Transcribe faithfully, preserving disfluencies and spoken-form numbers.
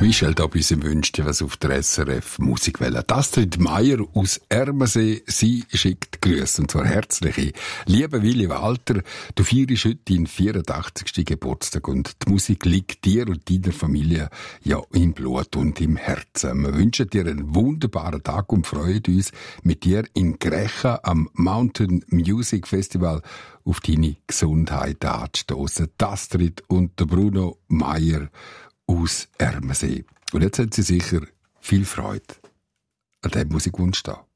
Michel da bei uns wünscht dir was auf der S R F Musikwelle. Astrid Meier aus Ermensee, sie schickt Grüße, und zwar herzliche. Lieber Willi Walter, du feierst heute deinen vierundachtzigsten Geburtstag und die Musik liegt dir und deiner Familie ja im Blut und im Herzen. Wir wünschen dir einen wunderbaren Tag und freuen uns, mit dir in Grecha am Mountain Music Festival auf deine Gesundheit anzustossen. Astrid und der Bruno Meier aus Ermensee. Und jetzt hat sie sicher viel Freude an diesem Musikwunsch da.